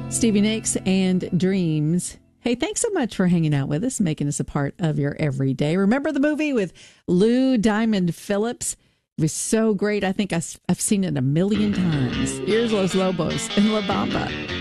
Stevie Nicks and Dreams. Hey, thanks so much for hanging out with us, making us a part of your everyday. Remember the movie with Lou Diamond Phillips? It was so great. I think I've seen it a million times. Here's Los Lobos and La Bamba.